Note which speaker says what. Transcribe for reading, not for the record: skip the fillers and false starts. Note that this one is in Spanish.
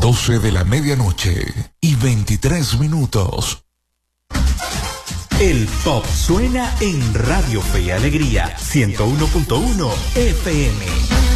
Speaker 1: 12 de la medianoche y 23 minutos.
Speaker 2: El pop suena en Radio Fe y Alegría 101.1 FM.